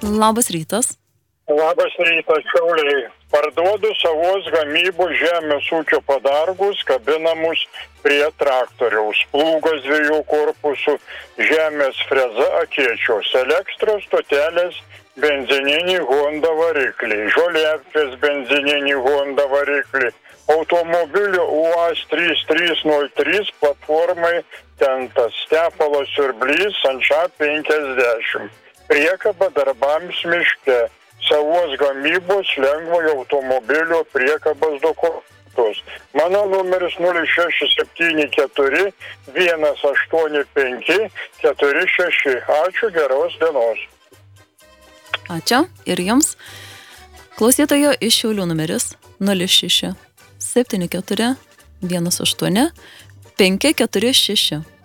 Labas rytas. Labas rytas, Šiauliai. Parduodu savos gamybos žemės ūkio padargus, kabinamus prie traktoriaus. Plūgas 2 korpusų, žemės freza akėčios, elektros stotelės, benzininį Honda variklį, žoliapkės benzininį Honda variklį, automobilio UAZ 3303 platformai tentas, tepalo siurblys Sanča 50, priekaba darbams miške. Savos gamybos lengvojo automobilio priekabos dokumentus. Mano numeris 0674 185 46. Ačiū, geros dienos. Ačiū ir jums. Klausytojo iš Šiaulių numeris 06 74 18 546.